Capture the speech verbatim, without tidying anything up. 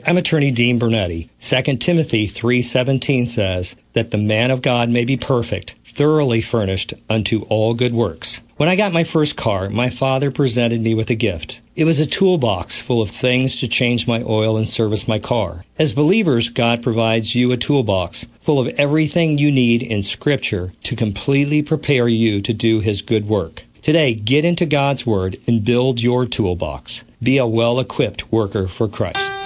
I'm attorney Dean Bernetti. Second Timothy three seventeen says that the man of God may be perfect, thoroughly furnished unto all good works. When I got my first car, my father presented me with a gift. It was a toolbox full of things to change my oil and service my car. As believers, God provides you a toolbox full of everything you need in Scripture to completely prepare you to do His good work. Today, get into God's Word and build your toolbox. Be a well-equipped worker for Christ.